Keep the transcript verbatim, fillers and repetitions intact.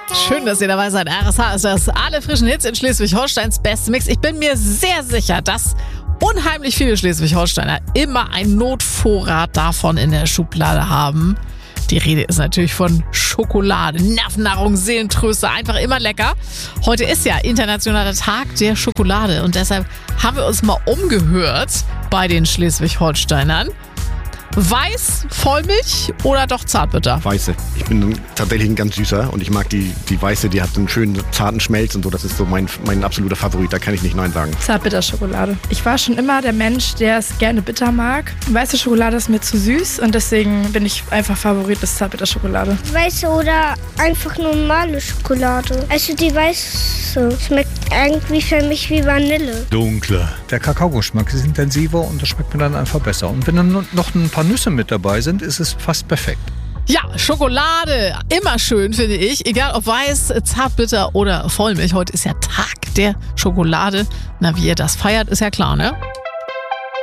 Schön, dass ihr dabei seid. R S H ist das alle frischen Hits in Schleswig-Holsteins Beste Mix. Ich bin mir sehr sicher, dass unheimlich viele Schleswig-Holsteiner immer einen Notvorrat davon in der Schublade haben. Die Rede ist natürlich von Schokolade, Nervennahrung, Seelentröster, einfach immer lecker. Heute ist ja internationaler Tag der Schokolade und deshalb haben wir uns mal umgehört bei den Schleswig-Holsteinern. Weiß, Vollmilch oder doch Zartbitter? Weiße. Ich bin tatsächlich ein ganz süßer und ich mag die, die Weiße, die hat einen schönen zarten Schmelz und so. Das ist so mein, mein absoluter Favorit, da kann ich nicht Nein sagen. Zartbitterschokolade. Ich war schon immer der Mensch, der es gerne bitter mag. Weiße Schokolade ist mir zu süß und deswegen bin ich einfach Favorit des Zartbitterschokolade. Weiße oder einfach normale Schokolade. Also die Weiße schmeckt irgendwie für mich wie Vanille. Dunkler. Der Kakaogeschmack ist intensiver und das schmeckt mir dann einfach besser. Und wenn dann noch ein paar Nüsse mit dabei sind, ist es fast perfekt. Ja, Schokolade, immer schön, finde ich. Egal ob weiß, zartbitter oder Vollmilch. Heute ist ja Tag der Schokolade. Na, wie ihr das feiert, ist ja klar, ne?